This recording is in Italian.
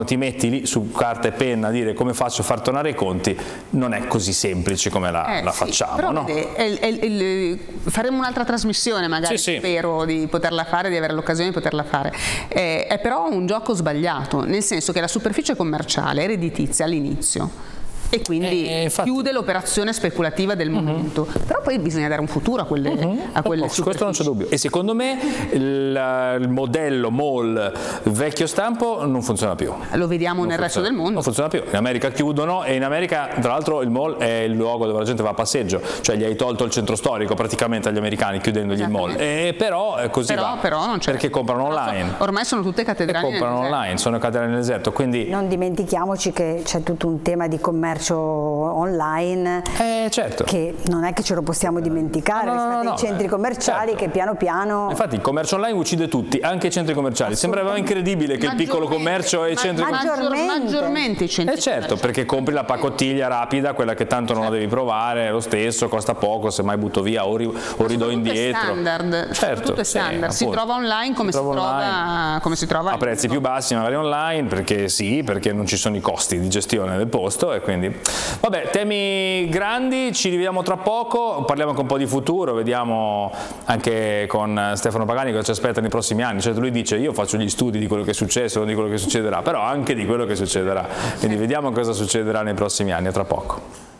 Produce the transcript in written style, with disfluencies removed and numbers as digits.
ti metti lì su carta e penna a dire come faccio a far tornare i conti, non è così semplice come la sì, facciamo. però no? Faremo un'altra trasmissione magari, Sì. spero di poterla fare, di avere l'occasione di poterla fare. È però un gioco sbagliato, nel senso che la superficie commerciale è redditizia all'inizio e quindi chiude l'operazione speculativa del momento, però poi bisogna dare un futuro a quelle superfici. Questo non c'è dubbio, e secondo me il modello mall vecchio stampo non funziona più. Lo vediamo nel resto del mondo. Non funziona più, in America chiudono, e in America tra l'altro il mall è il luogo dove la gente va a passeggio, cioè gli hai tolto il centro storico praticamente agli americani chiudendogli il mall, però così va, però non c'è, perché comprano online. Ormai sono tutte cattedrali, comprano online, sono cattedrali nel deserto, quindi non dimentichiamoci che c'è tutto un tema di commercio online, certo, che non è che ce lo possiamo dimenticare rispetto ai centri commerciali, che piano piano... Infatti il commercio online uccide tutti, anche i centri commerciali. Sembrava incredibile che il piccolo commercio e i centri commerciali... Maggiormente i centri certo, perché compri la pacottiglia rapida, quella che tanto non la devi provare, è lo stesso, costa poco, se mai butto via o ridò indietro. Standard, certo, tutto è standard, si trova online come si trova a prezzi più bassi magari online, perché non ci sono i costi di gestione del posto, e quindi vabbè, temi grandi, ci rivediamo tra poco, parliamo anche un po' di futuro, vediamo anche con Stefano Pagani cosa ci aspetta nei prossimi anni. Cioè lui dice io faccio gli studi di quello che è successo, non di quello che succederà, però anche di quello che succederà, quindi vediamo cosa succederà nei prossimi anni. A tra poco.